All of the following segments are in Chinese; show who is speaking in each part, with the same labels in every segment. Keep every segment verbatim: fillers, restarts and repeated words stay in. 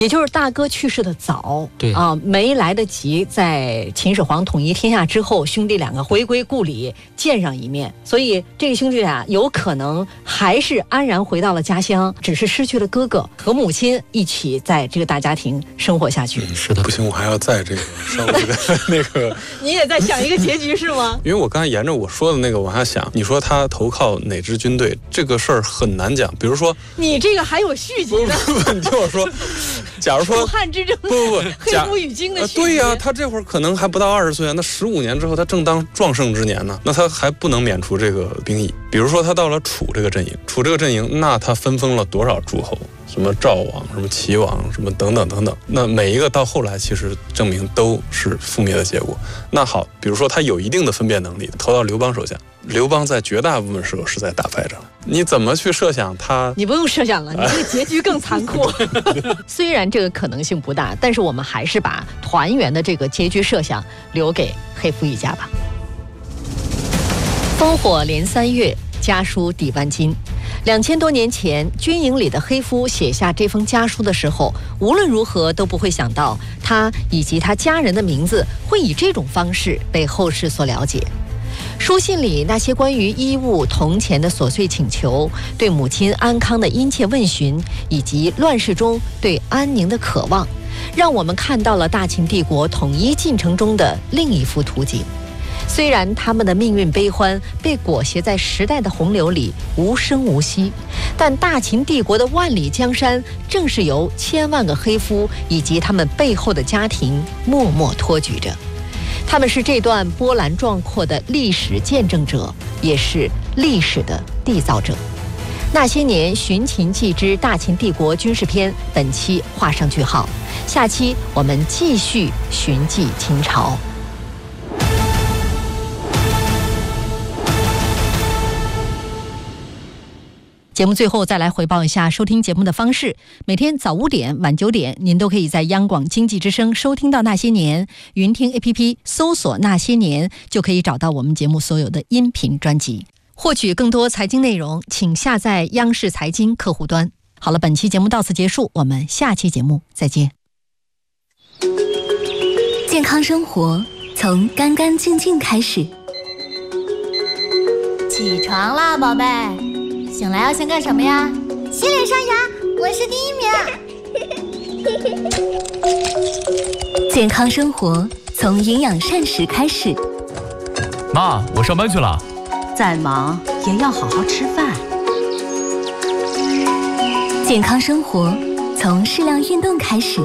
Speaker 1: 也就是大哥去世的早，
Speaker 2: 对
Speaker 1: 啊，没来得及在秦始皇统一天下之后，兄弟两个回归故里见上一面，所以这个兄弟俩有可能还是安然回到了家乡，只是失去了哥哥和母亲，一起在这个大家庭生活下去。
Speaker 2: 嗯、是的，
Speaker 3: 不行，我还要再这个稍微的那个。
Speaker 1: 你也在想一个结局是吗？
Speaker 3: 因为我刚才沿着我说的那个往下想，你说他投靠哪支军队，这个事儿很难讲。比如说，
Speaker 1: 你这个还有续集呢。
Speaker 3: 不不不，你听我说。假如说
Speaker 1: 楚汉之争，
Speaker 3: 不不不，
Speaker 1: 黑夫与荆的、呃、
Speaker 3: 对呀、啊，他这会儿可能还不到二十岁啊，那十五年之后他正当壮盛之年呢，那他还不能免除这个兵役。比如说他到了楚这个阵营，楚这个阵营，那他分封了多少诸侯？什么赵王、什么齐王、什么等等等等，那每一个到后来其实证明都是覆灭的结果。那好，比如说他有一定的分辨能力，投到刘邦手下，刘邦在绝大部分时候是在打败仗，你怎么去设想他？
Speaker 1: 你不用设想了，你这个结局更残酷。虽然这个可能性不大，但是我们还是把团圆的这个结局设想留给黑夫一家吧。烽火连三月，家书抵万金。两千多年前，军营里的黑夫写下这封家书的时候，无论如何都不会想到，他以及他家人的名字会以这种方式被后世所了解。书信里那些关于衣物、铜钱的琐碎请求，对母亲安康的殷切问询，以及乱世中对安宁的渴望，让我们看到了大秦帝国统一进程中的另一幅图景。虽然他们的命运悲欢被裹挟在时代的洪流里无声无息，但大秦帝国的万里江山正是由千万个黑夫以及他们背后的家庭默默托举着。他们是这段波澜壮阔的历史见证者，也是历史的缔造者。那些年寻秦记之大秦帝国军事篇本期画上句号，下期我们继续寻迹秦朝。节目最后再来回报一下收听节目的方式。每天早五点晚九点，您都可以在央广经济之声收听到那些年，云听 A P P 搜索那些年就可以找到我们节目所有的音频专辑。获取更多财经内容，请下载央视财经客户端。好了，本期节目到此结束，我们下期节目再见。
Speaker 4: 健康生活从干干净净开始。
Speaker 5: 起床啦，宝贝。醒来要先干什么呀？
Speaker 6: 洗脸刷牙，我是第一
Speaker 4: 名。健康生活从营养膳食开始。
Speaker 7: 妈，我上班去了。
Speaker 8: 再忙也要好好吃饭。
Speaker 4: 健康生活从适量运动开始。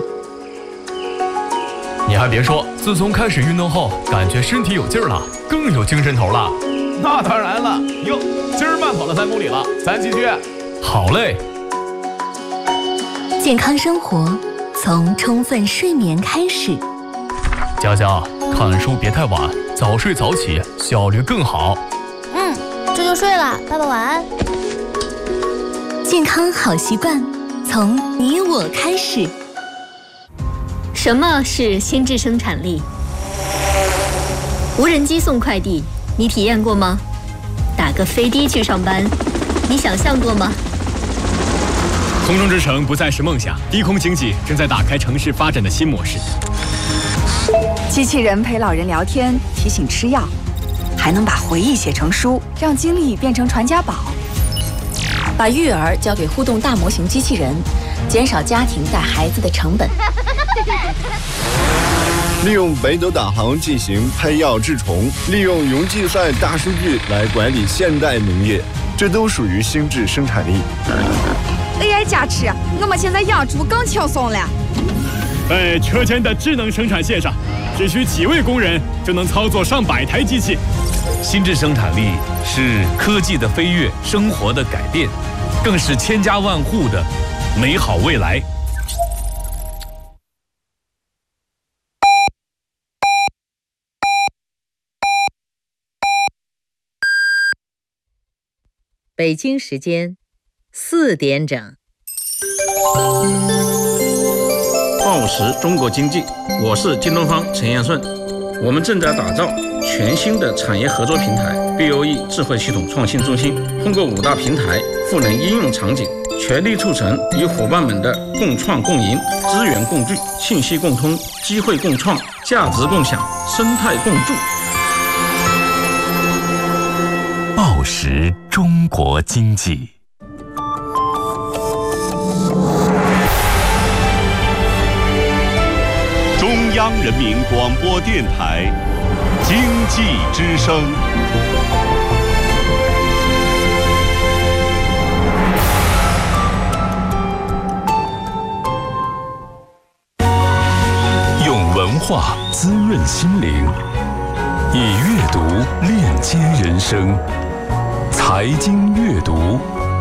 Speaker 7: 你还别说，自从开始运动后，感觉身体有劲儿了，更有精神头了。
Speaker 9: 那当然了，哟，今儿慢跑了三公里了，咱继续。
Speaker 7: 好嘞。
Speaker 4: 健康生活从充分睡眠开始。
Speaker 7: 佳佳，看书别太晚，早睡早起，效率更好。
Speaker 5: 嗯，这就睡了，爸爸晚安。
Speaker 4: 健康好习惯从你我开始。
Speaker 10: 什么是心智生产力？无人机送快递，你体验过吗？打个飞的去上班，你想象过吗？
Speaker 9: 空中之城不再是梦想，低空经济正在打开城市发展的新模式。
Speaker 8: 机器人陪老人聊天，提醒吃药，还能把回忆写成书，让经历变成传家宝。
Speaker 11: 把育儿交给互动大模型机器人，减少家庭带孩子的成本。
Speaker 12: 利用北斗导航进行配药治虫，利用云计算大数据来管理现代农业，这都属于心智生产力。
Speaker 13: A I 加持，我们现在养猪更轻松了。
Speaker 9: 在车间的智能生产线上，只需几位工人就能操作上百台机器。
Speaker 14: 心智生产力是科技的飞跃，生活的改变，更是千家万户的美好未来。
Speaker 1: 北京时间四点整。
Speaker 15: 话五十，中国经济，我是京东方陈彦顺。我们正在打造全新的产业合作平台 B O E 智慧系统创新中心，通过五大平台赋能应用场景， 全力促成与伙伴们的共创共赢、资源共聚、信息共通、机会共创、价值共享、生态共筑。
Speaker 7: 报时中国经济。
Speaker 2: 中央人民广播电台经济之声。
Speaker 7: 用文化滋润心灵，以阅读链接人生。财经阅读。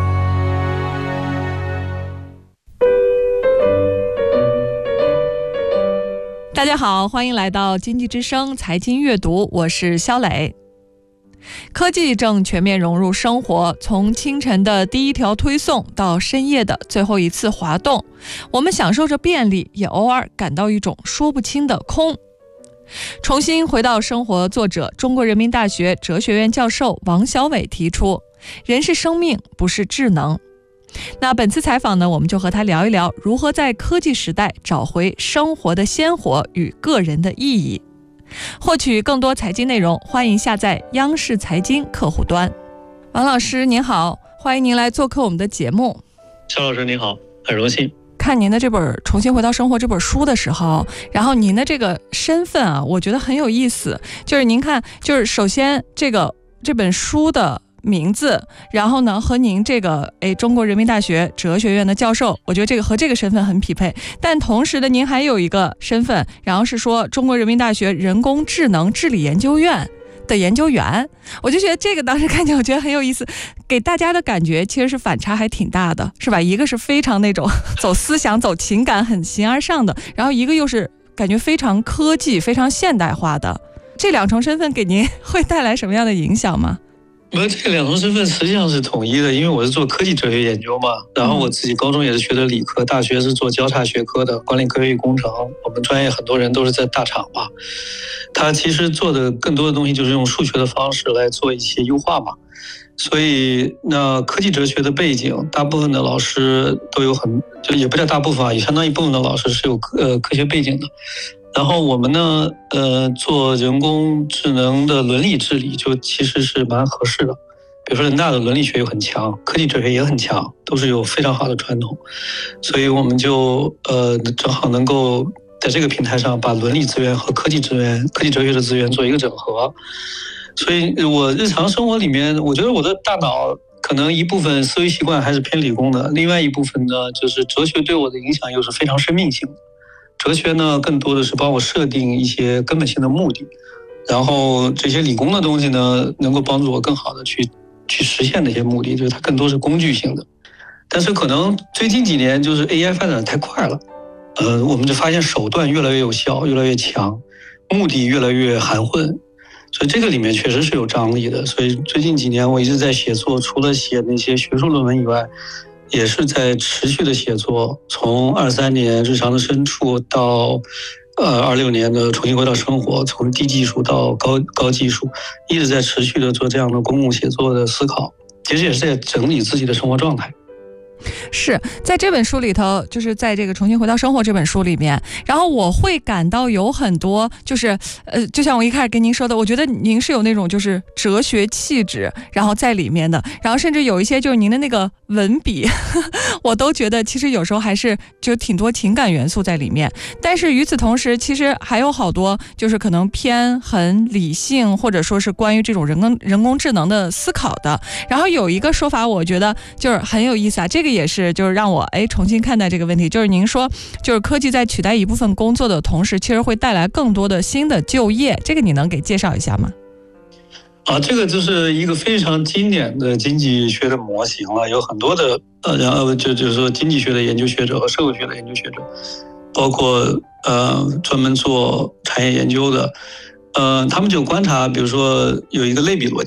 Speaker 16: 大家好，欢迎来到经济之声财经阅读，我是肖磊。科技正全面融入生活，从清晨的第一条推送到深夜的最后一次滑动，我们享受着便利，也偶尔感到一种说不清的空。重新回到生活作者，中国人民大学哲学院教授王小伟提出，人是生命，不是智能。那本次采访呢，我们就和他聊一聊如何在科技时代找回生活的鲜活与个人的意义。获取更多财经内容，欢迎下载央视财经客户端。王老师您好，欢迎您来做客我们的节目。
Speaker 17: 肖老师您好，很荣幸。
Speaker 16: 看您的这本《重新回到生活》这本书的时候，然后您的这个身份啊，我觉得很有意思。就是您看，就是首先这个这本书的名字，然后呢和您这个诶中国人民大学哲学院的教授，我觉得这个和这个身份很匹配。但同时的您还有一个身份，然后是说中国人民大学人工智能治理研究院的研究员，我就觉得这个当时看见我觉得很有意思，给大家的感觉其实是反差还挺大的，是吧？一个是非常那种走思想走情感很形而上的，然后一个又是感觉非常科技非常现代化的，这两重身份给您会带来什么样的影响吗？
Speaker 17: 我这两种身份实际上是统一的，因为我是做科技哲学研究嘛，然后我自己高中也是学的理科，大学是做交叉学科的管理科学与工程，我们专业很多人都是在大厂嘛。他其实做的更多的东西就是用数学的方式来做一些优化嘛，所以那科技哲学的背景，大部分的老师都有很，就也不叫大部分啊，也相当一部分的老师是有呃科学背景的。然后我们呢，呃，做人工智能的伦理治理，就其实是蛮合适的。比如说人大的伦理学又很强，科技哲学也很强，都是有非常好的传统，所以我们就呃正好能够在这个平台上把伦理资源和科技资源、科技哲学的资源做一个整合。所以我日常生活里面，我觉得我的大脑可能一部分思维习惯还是偏理工的，另外一部分呢，就是哲学对我的影响又是非常生命性的。哲学呢，更多的是帮我设定一些根本性的目的，然后这些理工的东西呢，能够帮助我更好的去去实现那些目的，就是它更多是工具性的。但是可能最近几年就是 A I 发展太快了，呃，我们就发现手段越来越有效，越来越强，目的越来越含混，所以这个里面确实是有张力的。所以最近几年我一直在写作，除了写那些学术论文以外，也是在持续的写作，从二三年日常的深处到呃二六年的重新回到生活，从低技术到高高技术，一直在持续的做这样的公共写作的思考，其实也是在整理自己的生活状态。
Speaker 16: 是在这本书里头，就是在这个重新回到生活这本书里面，然后我会感到有很多就是呃，就像我一开始跟您说的，我觉得您是有那种就是哲学气质然后在里面的，然后甚至有一些就是您的那个文笔呵呵我都觉得其实有时候还是就挺多情感元素在里面。但是与此同时，其实还有好多就是可能偏很理性，或者说是关于这种人工人工智能的思考的。然后有一个说法我觉得就是很有意思啊，这个也是就是让我哎重新看待这个问题，就是您说就是科技在取代一部分工作的同时，其实会带来更多的新的就业，这个你能给介绍一下吗？
Speaker 17: 啊，这个就是一个非常经典的经济学的模型了，有很多的呃，然后就就是说经济学的研究学者和社会学的研究学者，包括呃专门做产业研究的，呃，他们就观察，比如说有一个类比逻辑吧，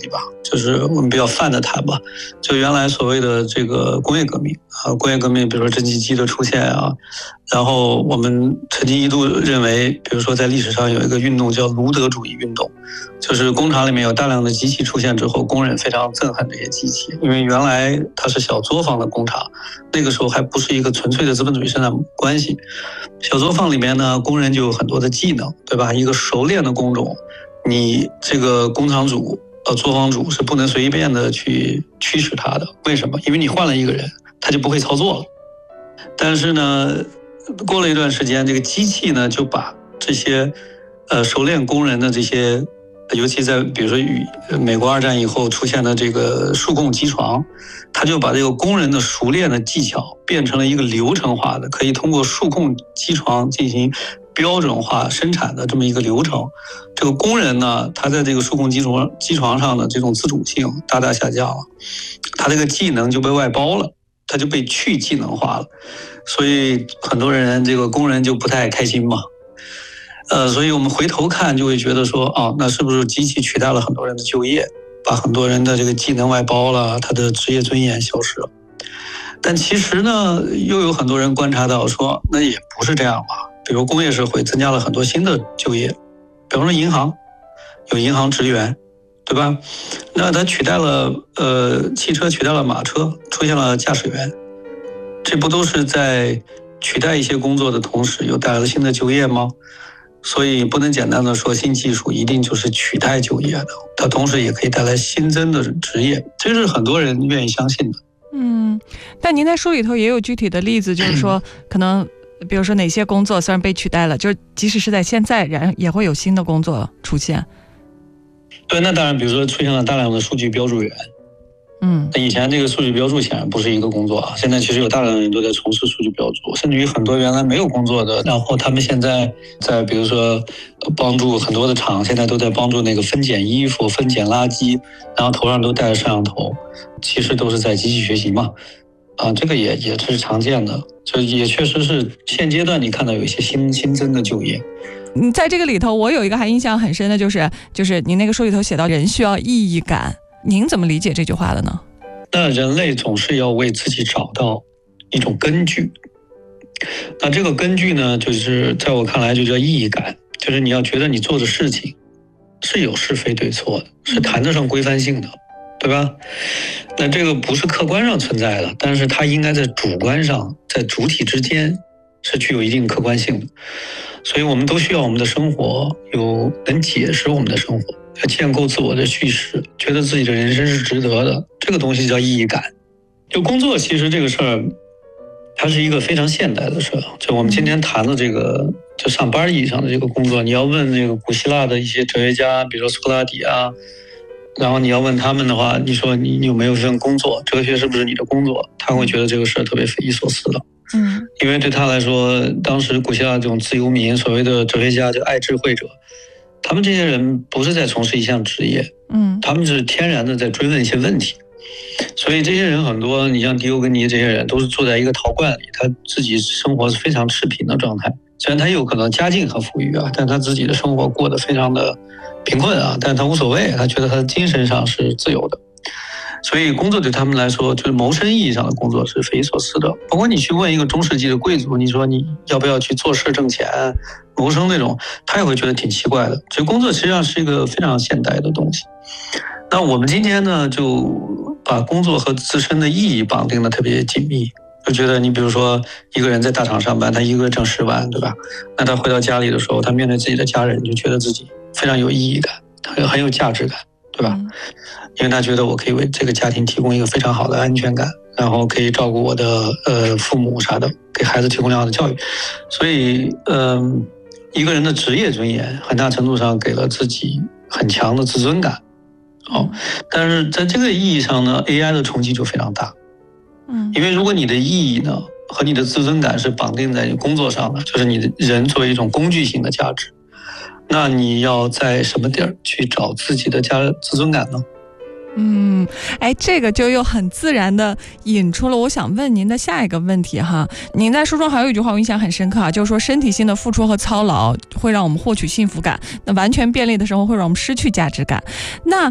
Speaker 17: 就是我们比较泛的谈吧，就原来所谓的这个工业革命啊，工业革命，比如说蒸汽机的出现啊，然后我们曾经一度认为，比如说在历史上有一个运动叫卢德主义运动，就是工厂里面有大量的机器出现之后，工人非常憎恨这些机器，因为原来它是小作坊的工厂，那个时候还不是一个纯粹的资本主义生产关系，小作坊里面呢，工人就有很多的技能，对吧？一个熟练的工种，你这个工厂主呃作坊主是不能随便的去驱使他的，为什么？因为你换了一个人，他就不会操作了。但是呢，过了一段时间，这个机器呢就把这些呃熟练工人的这些，尤其在比如说与美国二战以后出现的这个数控机床，他就把这个工人的熟练的技巧变成了一个流程化的，可以通过数控机床进行标准化生产的这么一个流程。这个工人呢，他在这个数控机床机床上的这种自主性大大下降了，他这个技能就被外包了，他就被去技能化了，所以很多人这个工人就不太开心嘛。呃，所以我们回头看就会觉得说，哦，那是不是机器取代了很多人的就业，把很多人的这个技能外包了，他的职业尊严消失了。但其实呢，又有很多人观察到说，那也不是这样吧。比如工业社会增加了很多新的就业，比方说银行，有银行职员，对吧？那它取代了呃汽车，取代了马车，出现了驾驶员，这不都是在取代一些工作的同时，又带来了新的就业吗？所以不能简单的说新技术一定就是取代就业的，它同时也可以带来新增的职业，这是很多人愿意相信的。
Speaker 16: 嗯，但您在书里头也有具体的例子，就是说可能比如说哪些工作虽然被取代了，就是即使是在现在，然后也会有新的工作出现。
Speaker 17: 对，那当然，比如说出现了大量的数据标注员。
Speaker 16: 嗯，
Speaker 17: 那以前这个数据标注显然不是一个工作啊，现在其实有大量的人都在从事数据标注，甚至于很多原来没有工作的，然后他们现在在比如说帮助很多的厂，现在都在帮助那个分拣衣服、分拣垃圾，然后头上都带着摄像头，其实都是在机器学习嘛。啊，这个也也是常见的，就也确实是现阶段你看到有一些新新增的就业。
Speaker 16: 嗯，在这个里头，我有一个还印象很深的，就是就是您那个书里头写到人需要意义感，您怎么理解这句话的呢？
Speaker 17: 那人类总是要为自己找到一种根据，那这个根据呢，就是在我看来就叫意义感，就是你要觉得你做的事情是有是非对错的，是谈得上规范性的，对吧？那这个不是客观上存在的，但是它应该在主观上，在主体之间是具有一定客观性的。所以我们都需要我们的生活有能解释我们的生活，要建构自我的叙事，觉得自己的人生是值得的，这个东西叫意义感。就工作其实这个事儿，它是一个非常现代的事儿。就我们今天谈的这个，就上班意义上的这个工作，你要问那个古希腊的一些哲学家，比如说苏格拉底啊，然后你要问他们的话，你说你有没有一份工作，哲学是不是你的工作，他会觉得这个事儿特别匪夷所思的。
Speaker 16: 嗯，
Speaker 17: 因为对他来说，当时古希腊这种自由民，所谓的哲学家就爱智慧者，他们这些人不是在从事一项职业，
Speaker 16: 嗯，
Speaker 17: 他们是天然的在追问一些问题。所以这些人很多，你像迪欧根尼这些人，都是住在一个陶罐里，他自己生活是非常赤贫的状态。虽然他有可能家境很富裕啊，但他自己的生活过得非常的贫困啊，但他无所谓，他觉得他的精神上是自由的。所以工作对他们来说，就是谋生意义上的工作是匪夷所思的。包括你去问一个中世纪的贵族，你说你要不要去做事挣钱谋生那种，他也会觉得挺奇怪的。所以工作实际上是一个非常现代的东西。那我们今天呢，就把工作和自身的意义绑定的特别紧密，就觉得你比如说一个人在大厂上班，他一个月挣十万，对吧？那他回到家里的时候，他面对自己的家人，就觉得自己非常有意义感，很很有价值感，对吧？因为他觉得我可以为这个家庭提供一个非常好的安全感，然后可以照顾我的呃父母啥的，给孩子提供良好的教育。所以嗯、呃，一个人的职业尊严很大程度上给了自己很强的自尊感。哦，但是在这个意义上呢 ，A I 的冲击就非常大。
Speaker 16: 嗯，
Speaker 17: 因为如果你的意义呢和你的自尊感是绑定在工作上的，就是你的人作为一种工具性的价值，那你要在什么地儿去找自己的价自尊感呢？
Speaker 16: 嗯，哎，这个就又很自然的引出了我想问您的下一个问题哈。您在书中还有一句话我印象很深刻啊，就是说身体性的付出和操劳会让我们获取幸福感，那完全便利的生活会让我们失去价值感。那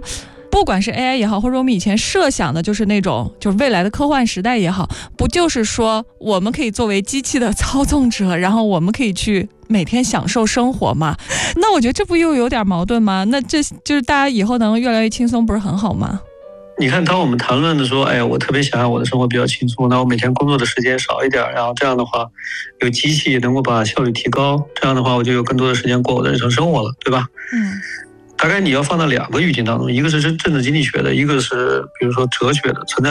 Speaker 16: 不管是 A I 也好，或者我们以前设想的就是那种就是未来的科幻时代也好，不就是说我们可以作为机器的操纵者，然后我们可以去每天享受生活嘛？那我觉得这不又有点矛盾吗？那这就是大家以后能越来越轻松，不是很好吗？
Speaker 17: 你看，当我们谈论的说，哎呀，我特别想要我的生活比较轻松，那我每天工作的时间少一点，然后这样的话，有机器能够把效率提高，这样的话，我就有更多的时间过我的日常生活了，对吧？
Speaker 16: 嗯。
Speaker 17: 大概你要放到两个语境当中，一个是政治经济学的，一个是比如说哲学的存在